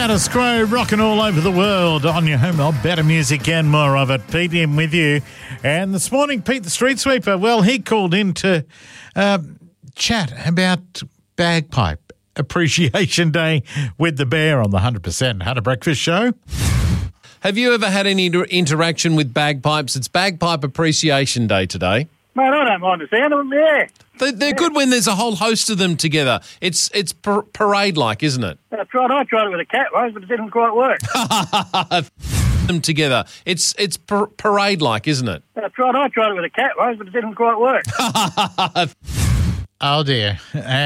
Status Quo, rocking all over the world on your home of better music and more of it. Pete in with you. And this morning, Pete the Street Sweeper, well, he called in to chat about Bagpipe Appreciation Day with the Bear on the 100% Hunter Breakfast Show. Have you ever had any interaction with bagpipes? It's Bagpipe Appreciation Day today. Mate, I don't mind the sound of them, yeah. They're good when there's a whole host of them together. It's parade-like, isn't it? I tried it with a cat once, but it didn't quite work. Them together. It's parade-like, isn't it? I tried it with a cat once, but it didn't quite work. Oh, dear.